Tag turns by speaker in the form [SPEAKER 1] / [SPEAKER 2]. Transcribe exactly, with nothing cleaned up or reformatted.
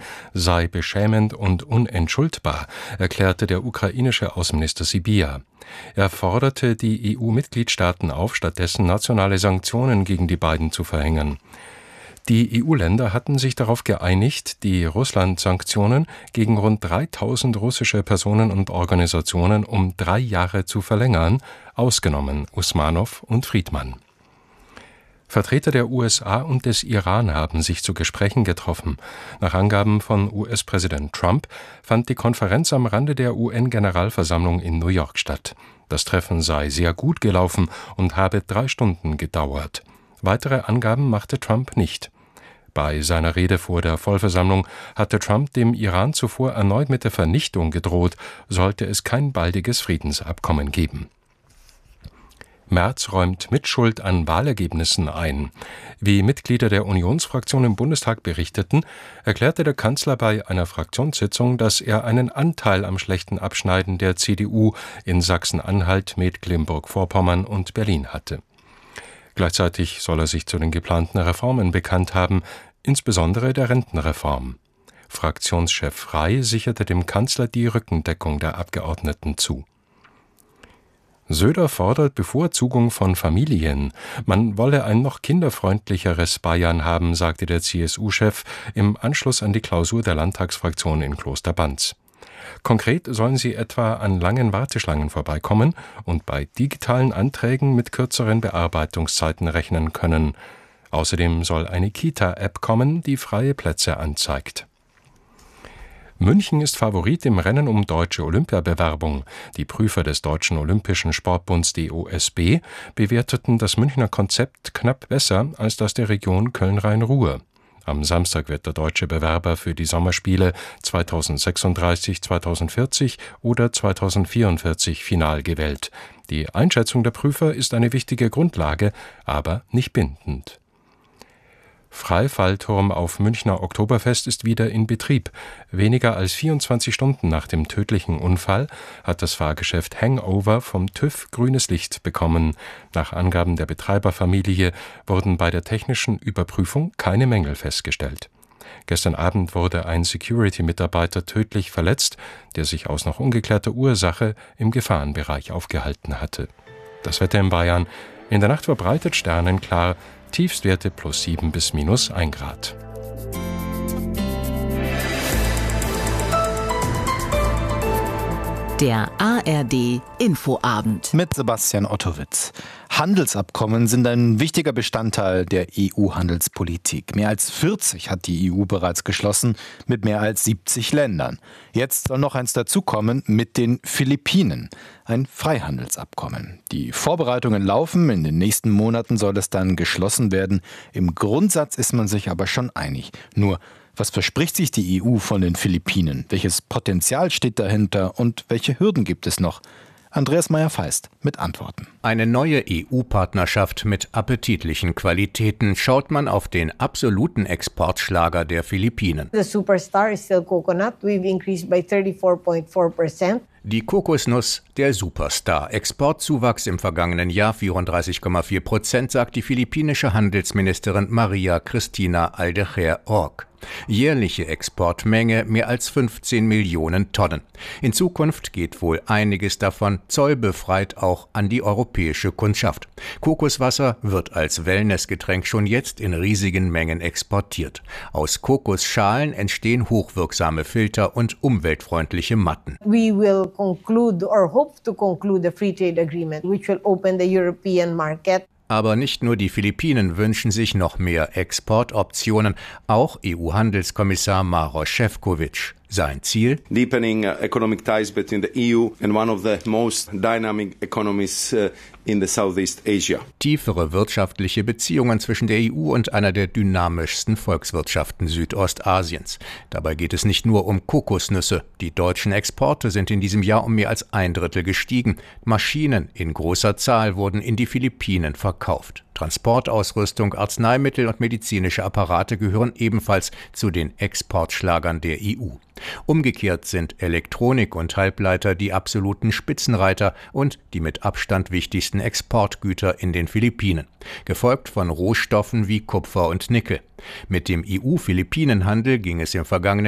[SPEAKER 1] sei beschämend und unentschuldbar, erklärte der ukrainische Außenminister Sybiha. Er forderte die E U-Mitgliedstaaten auf, stattdessen nationale Sanktionen gegen die beiden zu verhängen. Die E U-Länder hatten sich darauf geeinigt, die Russland-Sanktionen gegen rund dreitausend russische Personen und Organisationen um drei Jahre zu verlängern, ausgenommen Usmanow und Friedmann. Vertreter der U S A und des Iran haben sich zu Gesprächen getroffen. Nach Angaben von U S-Präsident Trump fand die Konferenz am Rande der U N-Generalversammlung in New York statt. Das Treffen sei sehr gut gelaufen und habe drei Stunden gedauert. Weitere Angaben machte Trump nicht. Bei seiner Rede vor der Vollversammlung hatte Trump dem Iran zuvor erneut mit der Vernichtung gedroht, sollte es kein baldiges Friedensabkommen geben. Merz räumt Mitschuld an Wahlergebnissen ein. Wie Mitglieder der Unionsfraktion im Bundestag berichteten, erklärte der Kanzler bei einer Fraktionssitzung, dass er einen Anteil am schlechten Abschneiden der C D U in Sachsen-Anhalt, Mecklenburg-Vorpommern und Berlin hatte. Gleichzeitig soll er sich zu den geplanten Reformen bekannt haben, insbesondere der Rentenreform. Fraktionschef Frey sicherte dem Kanzler die Rückendeckung der Abgeordneten zu. Söder fordert Bevorzugung von Familien. Man wolle ein noch kinderfreundlicheres Bayern haben, sagte der C S U-Chef im Anschluss an die Klausur der Landtagsfraktion in Klosterbanz. Konkret sollen sie etwa an langen Warteschlangen vorbeikommen und bei digitalen Anträgen mit kürzeren Bearbeitungszeiten rechnen können. Außerdem soll eine Kita-App kommen, die freie Plätze anzeigt. München ist Favorit im Rennen um deutsche Olympiabewerbung. Die Prüfer des Deutschen Olympischen Sportbunds D O S B bewerteten das Münchner Konzept knapp besser als das der Region Köln-Rhein-Ruhr. Am Samstag wird der deutsche Bewerber für die Sommerspiele zweitausendsechsunddreißig, zweitausendvierzig oder zweitausendvierundvierzig final gewählt. Die Einschätzung der Prüfer ist eine wichtige Grundlage, aber nicht bindend. Freifallturm auf Münchner Oktoberfest ist wieder in Betrieb. Weniger als vierundzwanzig Stunden nach dem tödlichen Unfall hat das Fahrgeschäft Hangover vom TÜV grünes Licht bekommen. Nach Angaben der Betreiberfamilie wurden bei der technischen Überprüfung keine Mängel festgestellt. Gestern Abend wurde ein Security-Mitarbeiter tödlich verletzt, der sich aus noch ungeklärter Ursache im Gefahrenbereich aufgehalten hatte. Das Wetter in Bayern: in der Nacht verbreitet sternenklar, Tiefstwerte plus sieben bis minus ein Grad.
[SPEAKER 2] Der A R D Infoabend
[SPEAKER 3] mit Sebastian Ottowitz. Handelsabkommen sind ein wichtiger Bestandteil der E U-Handelspolitik. Mehr als vierzig hat die E U bereits geschlossen mit mehr als siebzig Ländern. Jetzt soll noch eins dazukommen mit den Philippinen. Ein Freihandelsabkommen. Die Vorbereitungen laufen. In den nächsten Monaten soll es dann geschlossen werden. Im Grundsatz ist man sich aber schon einig. Nur, was verspricht sich die E U von den Philippinen? Welches Potenzial steht dahinter und welche Hürden gibt es noch? Andreas Meyer-Feist mit Antworten.
[SPEAKER 4] Eine neue E U-Partnerschaft mit appetitlichen Qualitäten. Schaut man auf den absoluten Exportschlager der Philippinen.
[SPEAKER 5] The superstar is still coconut. We've increased by thirty-four point four percent.
[SPEAKER 4] Die Kokosnuss, der Superstar. Exportzuwachs im vergangenen Jahr vierunddreißig Komma vier Prozent, sagt die philippinische Handelsministerin Maria Cristina Aldejer Orc. Jährliche Exportmenge mehr als fünfzehn Millionen Tonnen. In Zukunft geht wohl einiges davon zollbefreit auch an die europäische Kundschaft. Kokoswasser wird als Wellnessgetränk schon jetzt in riesigen Mengen exportiert. Aus Kokosschalen entstehen hochwirksame Filter und umweltfreundliche Matten.
[SPEAKER 5] We will conclude or hope to conclude a free trade agreement which will open the European market.
[SPEAKER 4] Aber nicht nur die Philippinen wünschen sich noch mehr Exportoptionen, auch E U-Handelskommissar Maroš Šefčovič. Sein Ziel?
[SPEAKER 6] Deepening uh, economic ties between the E U and one of the most dynamic economies uh, in the Southeast Asia.
[SPEAKER 4] Tiefere wirtschaftliche Beziehungen zwischen der E U und einer der dynamischsten Volkswirtschaften Südostasiens. Dabei geht es nicht nur um Kokosnüsse. Die deutschen Exporte sind in diesem Jahr um mehr als ein Drittel gestiegen. Maschinen in großer Zahl wurden in die Philippinen verkauft. Transportausrüstung, Arzneimittel und medizinische Apparate gehören ebenfalls zu den Exportschlagern der E U. Umgekehrt sind Elektronik und Halbleiter die absoluten Spitzenreiter und die mit Abstand wichtigsten Exportgüter in den Philippinen, gefolgt von Rohstoffen wie Kupfer und Nickel. Mit dem E U-Philippinen-Handel ging es im vergangenen